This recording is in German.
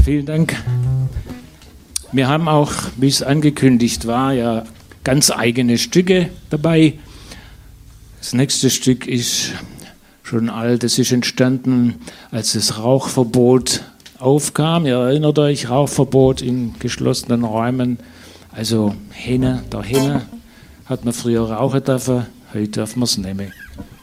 vielen Dank. Wir haben auch, wie es angekündigt war, ja ganz eigene Stücke dabei. Das nächste Stück ist schon alt. Es ist entstanden, als das Rauchverbot aufkam. Ihr erinnert euch, Rauchverbot in geschlossenen Räumen. Also der Henne hat man früher rauchen dürfen, heute darf man es nehmen.